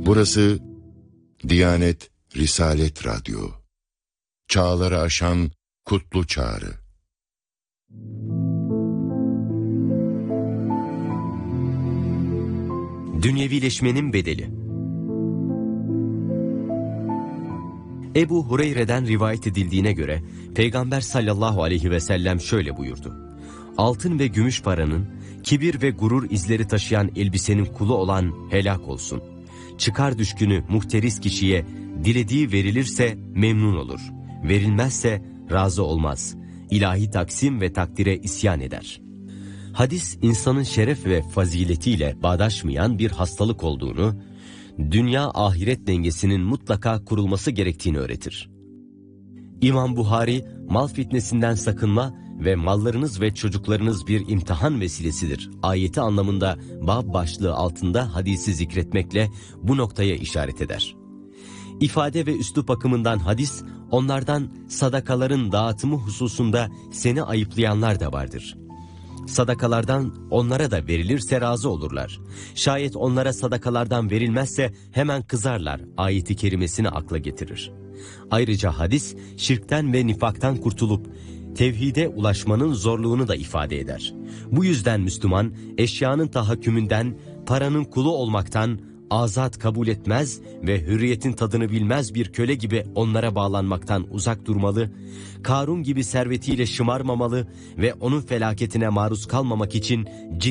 Burası Diyanet Risalet Radyo. Çağları aşan kutlu çağrı. Dünyevileşmenin bedeli. Ebu Hureyre'den rivayet edildiğine göre Peygamber sallallahu aleyhi ve sellem şöyle buyurdu: altın ve gümüş paranın, kibir ve gurur izleri taşıyan elbisenin kulu olan helak olsun. Çıkar düşkünü muhteris kişiye dilediği verilirse memnun olur, verilmezse razı olmaz. İlahi taksim ve takdire isyan eder. Hadis, insanın şeref ve faziletiyle bağdaşmayan bir hastalık olduğunu, dünya ahiret dengesinin mutlaka kurulması gerektiğini öğretir. İmam Buhari, mal fitnesinden sakınma ve mallarınız ve çocuklarınız bir imtihan vesilesidir ayeti anlamında bab başlığı altında hadisi zikretmekle bu noktaya işaret eder. İfade ve üslup bakımından hadis, onlardan sadakaların dağıtımı hususunda seni ayıplayanlar da vardır. Sadakalardan onlara da verilirse razı olurlar. Şayet onlara sadakalardan verilmezse hemen kızarlar ayeti kerimesini akla getirir. Ayrıca hadis, şirkten ve nifaktan kurtulup tevhide ulaşmanın zorluğunu da ifade eder. Bu yüzden Müslüman, eşyanın tahakkümünden, paranın kulu olmaktan, azat kabul etmez ve hürriyetin tadını bilmez bir köle gibi onlara bağlanmaktan uzak durmalı, Karun gibi servetiyle şımarmamalı ve onun felaketine maruz kalmamak için